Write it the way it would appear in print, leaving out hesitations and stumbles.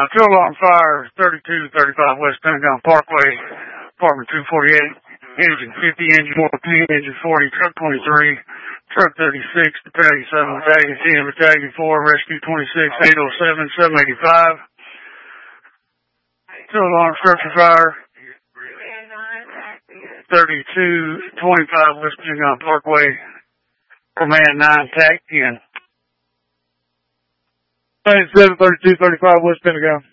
Field alarm fire, 3235 West Pentagon Parkway, apartment 248, engine 50, engine 14, engine 40, truck 23, truck 36, battalion 7, battalion 10, battalion 4, rescue 26, 807, 785. Field alarm structure fire, 3225 West Pentagon Parkway, command 9, TAC 10. 97 3235 West Pentagon.